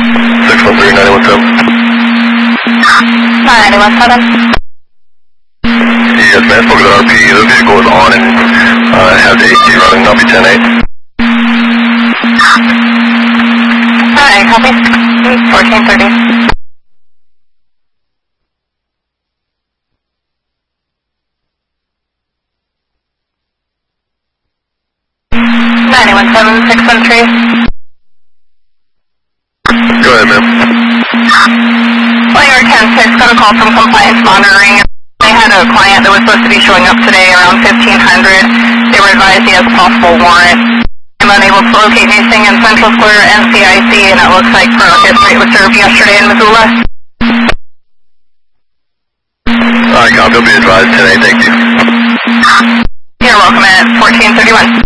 917. Yes, man, spoke to the RP. The vehicle is on and has AC running. I'll be 10-8. Alright, copy. 1430. Go ahead, ma'am. Player 10-6 got a call from compliance monitoring. They had a client that was supposed to be showing up today around 1500. They were advised he has a possible warrant. I'm unable to locate anything in Central Square NCIC, and it looks like criminal history was served yesterday in Missoula. Alright, copy. I'll be advised 10-8. Thank you. You're welcome at 1431.